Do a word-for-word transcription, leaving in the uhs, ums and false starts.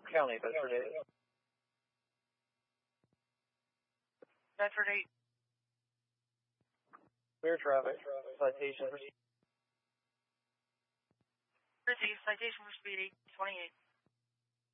County, Bedford eight. Bedford eight. Clear traffic. Citation for Received. Citation for speed eight twenty-eight.